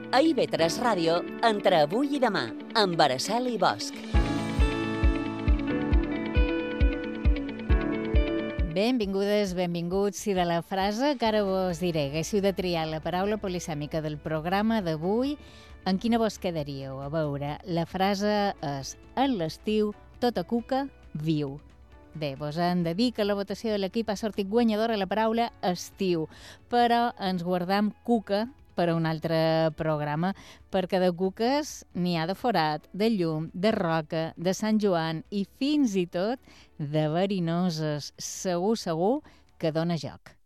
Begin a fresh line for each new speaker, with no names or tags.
A IB3 Ràdio, entre avui i demà, amb Araceli Bosch.
Benvingudes, benvinguts. Si de la frase que ara vos diré haguéssiu de triar la paraula polisèmica del programa d'avui, en quina vos quedaríeu? A veure, la frase és en l'estiu tota cuca viu. Bé, vos hem de dir que la votació de l'equip ha sortit guanyadora la paraula estiu, però ens guardam cuca per a un altre programa, perquè de cuques n'hi ha de Forat, de Llum, de Roca, de Sant Joan i fins i tot de verinoses. Segur que dona joc.